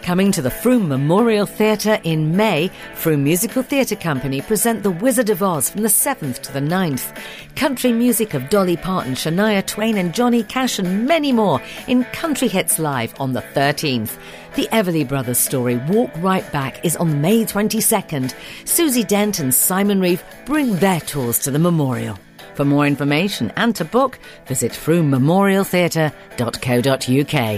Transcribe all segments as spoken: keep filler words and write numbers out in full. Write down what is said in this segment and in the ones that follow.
Coming to the Frome Memorial Theatre in May, Frome Musical Theatre Company present The Wizard of Oz from the seventh to the ninth. Country music of Dolly Parton, Shania Twain and Johnny Cash and many more in Country Hits Live on the thirteenth. The Everly Brothers story, Walk Right Back, is on May twenty-second. Susie Dent and Simon Reeve bring their tours to the memorial. For more information and to book, visit frome memorial theatre dot co dot uk.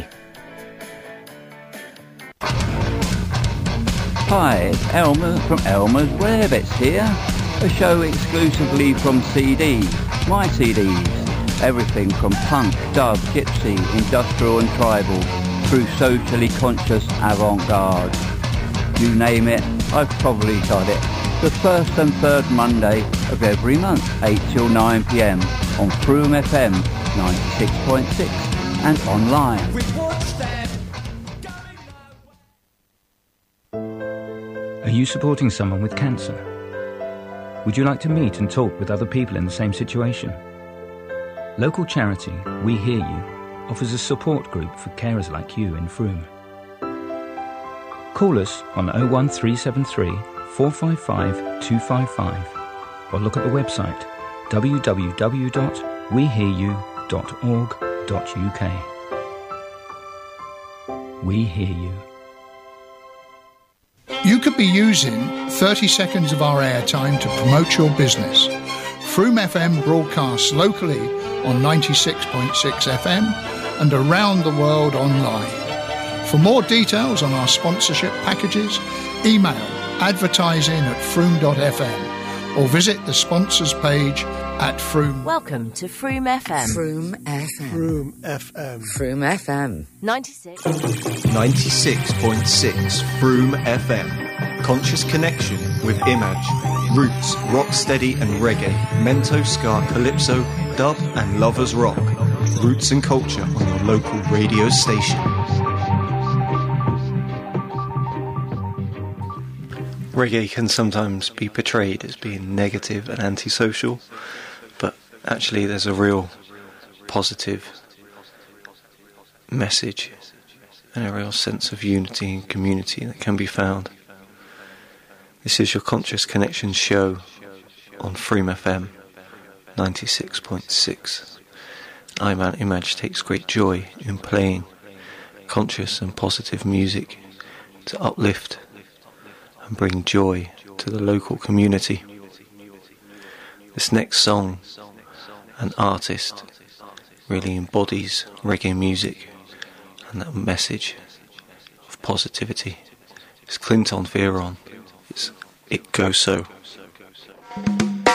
Hi, it's Elmer from Elmer's Rarebits here. A show exclusively from C Ds, my C Ds. Everything from punk, dub, gypsy, industrial and tribal, through socially conscious avant-garde. You name it, I've probably got it. The first and third Monday of every month, eight till nine p.m. on Frome F M ninety-six point six and online. Are you supporting someone with cancer? Would you like to meet and talk with other people in the same situation? Local charity We Hear You offers a support group for carers like you in Frome. Call us on oh one three seven three, four five five, two five five or look at the website w w w dot we hear you dot org dot u k. We Hear You. You could be using thirty seconds of our airtime to promote your business. Frome F M broadcasts locally on ninety-six point six F M and around the world online. For more details on our sponsorship packages, email advertising at frome dot f m or visit the sponsors page at Frome. Welcome to Frome F M. Frome F M. Frome F M. Frome F M. ninety-six. ninety-six point six Frome F M. Conscious connection with Image. Roots, rocksteady and reggae. Mento, ska, calypso, dub and lovers rock. Roots and culture on your local radio station. Reggae can sometimes be portrayed as being negative and antisocial, but actually there's a real positive message and a real sense of unity and community that can be found. This is your Conscious Connection show on Frome F M ninety-six point six. I Man Image takes great joy in playing conscious and positive music to uplift and bring joy to the local community. This next song and artist really embodies reggae music and that message of positivity. It's Clinton Fearon. It's It Goes So.